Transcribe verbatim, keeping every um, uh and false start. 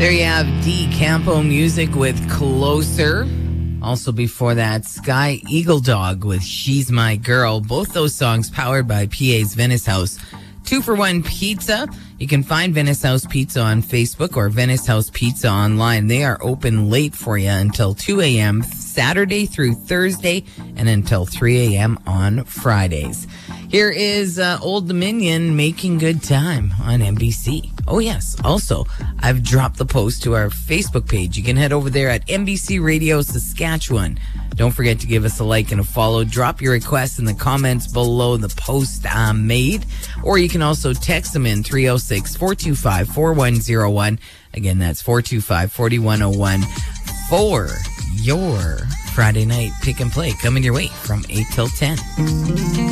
There you have D Campo Music with Closer. Also before that, Sky Eagle Dog with She's My Girl. Both those songs powered by P A's Venice House. Two for one pizza. You can find Venice House Pizza on Facebook or Venice House Pizza online. They are open late for you until two a.m. Saturday through Thursday and until three a.m. on Fridays. Here is uh, Old Dominion Making Good Time on N B C. Oh, yes. Also, I've dropped the post to our Facebook page. You can head over there at N B C Radio Saskatchewan. Don't forget to give us a like and a follow. Drop your requests in the comments below the post I made. Or you can also text them in three oh six, four two five, four one oh one. Again, that's four two five, four one oh one for your Friday night pick and play coming your way from eight till ten.